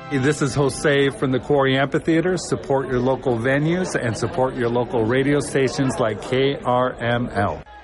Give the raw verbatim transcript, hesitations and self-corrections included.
This is Jose from the Quarry Amphitheater. Support your local venues and support your local radio stations like K R M L.